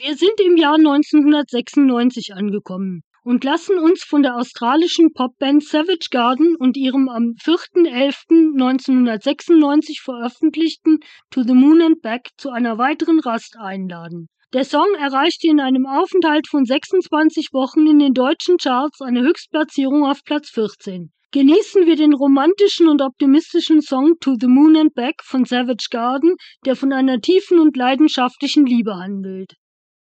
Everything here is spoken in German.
Wir sind im Jahr 1996 angekommen und lassen uns von der australischen Popband Savage Garden und ihrem am 4.11.1996 veröffentlichten To the Moon and Back zu einer weiteren Rast einladen. Der Song erreichte in einem Aufenthalt von 26 Wochen in den deutschen Charts eine Höchstplatzierung auf Platz 14. Genießen wir den romantischen und optimistischen Song To the Moon and Back von Savage Garden, der von einer tiefen und leidenschaftlichen Liebe handelt.